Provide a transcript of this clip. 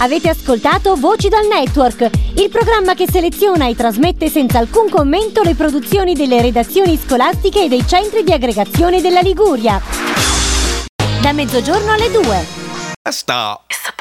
Avete ascoltato Voci dal Network, il programma che seleziona e trasmette senza alcun commento le produzioni delle redazioni scolastiche e dei centri di aggregazione della Liguria. Da mezzogiorno alle 2. Stop.